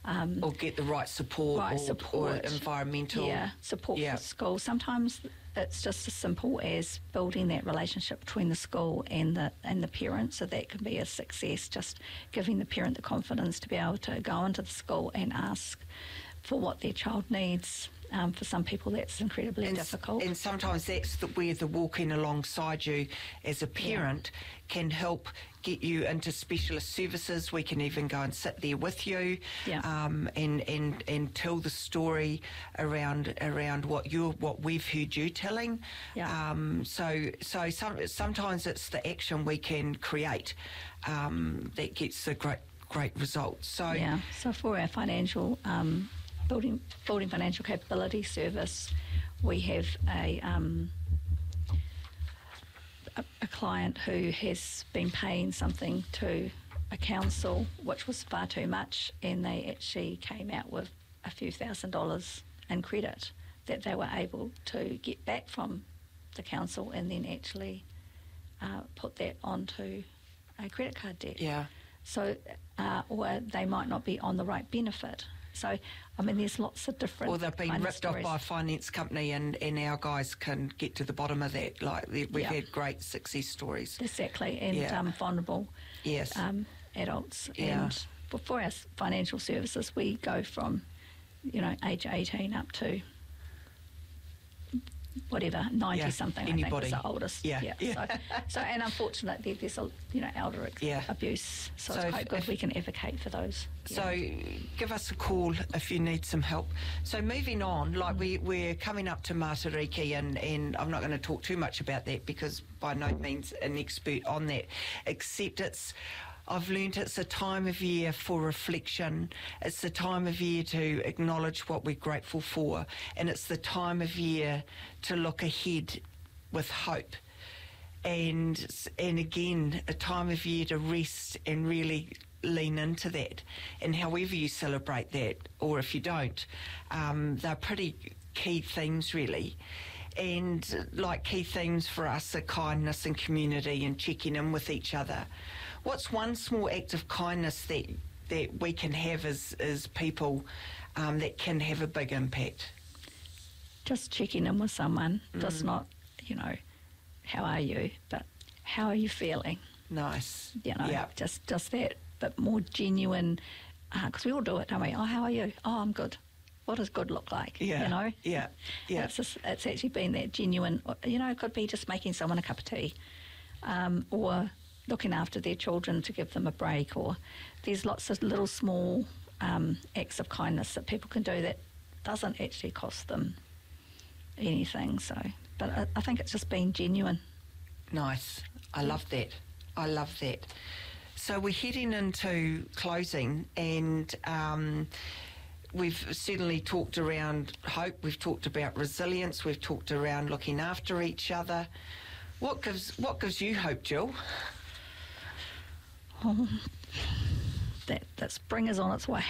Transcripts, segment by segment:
or get the right support, or environmental support for school. Sometimes it's just as simple as building that relationship between the school and the parent, so that can be a success, just giving the parent the confidence to be able to go into the school and ask for what their child needs. For some people that's incredibly difficult. And sometimes that's where the walking alongside you as a parent can help get you into specialist services. We can even go and sit there with you and tell the story around what we've heard you telling. So sometimes it's the action we can create that gets the great results. So for our financial building financial capability service, we have a client who has been paying something to a council which was far too much, and they actually came out with a few $1,000s in credit that they were able to get back from the council, and then actually put that onto a credit card debt. So or they might not be on the right benefit. So, I mean, there's lots of different. Or they've been ripped off by a finance company, and our guys can get to the bottom of that. Like, we've had great success stories. Exactly, and vulnerable adults. And for our financial services, we go from, age 18 up to whatever, 90-something, I think is the oldest. So, and unfortunately, there's elder abuse, so it's quite good we can advocate for those. So give us a call if you need some help. So moving on, we're coming up to Matariki, and I'm not going to talk too much about that because by no means an expert on that, except I've learnt it's a time of year for reflection. It's the time of year to acknowledge what we're grateful for, and it's the time of year to look ahead with hope. And again, a time of year to rest and really lean into that. And however you celebrate that, or if you don't, they're pretty key themes really. And key themes for us are kindness and community and checking in with each other. What's one small act of kindness that we can have as people that can have a big impact? Just checking in with someone, just not, how are you, but how are you feeling? Nice. Just that, but more genuine, because we all do it, don't we? Oh, how are you? Oh, I'm good. What does good look like? It's actually been that genuine, it could be just making someone a cup of tea, or looking after their children to give them a break, or there's lots of little small acts of kindness that people can do that doesn't actually cost them anything. So, but I think it's just being genuine. Nice. I love that. So we're heading into closing, and we've certainly talked around hope, we've talked about resilience, we've talked around looking after each other. What gives you hope, Jill? That spring is on its way.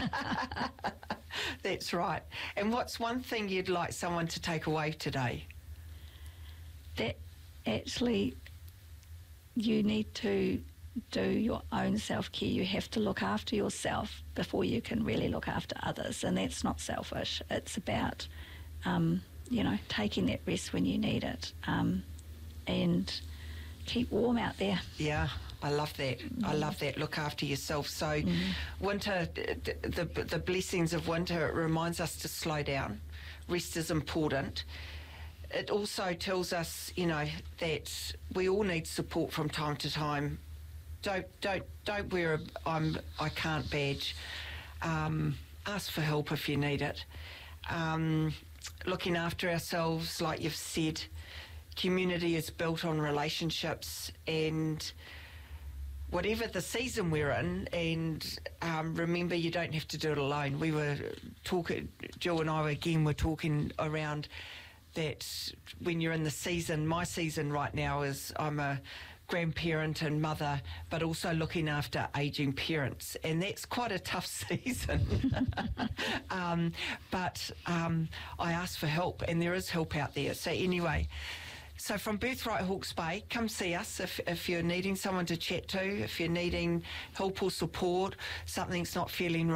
That's right. And what's one thing you'd like someone to take away today? That actually you need to do your own self-care. You have to look after yourself before you can really look after others, and that's not selfish. It's about taking that rest when you need it, and keep warm out there. Yeah, I love that. I love that. Look after yourself. So winter, the blessings of winter, it reminds us to slow down. Rest is important. It also tells us, that we all need support from time to time. Don't wear a I can't badge. Ask for help if you need it. Looking after ourselves, like you've said, community is built on relationships, and whatever the season we're in, and remember, you don't have to do it alone. We were talking, Jill and I again were talking around that when you're in the season. My season right now is I'm a grandparent and mother, but also looking after ageing parents, and that's quite a tough season. But I ask for help, and there is help out there. So anyway, so from Birthright Hawke's Bay, come see us if you're needing someone to chat to, if you're needing help or support, something's not feeling right.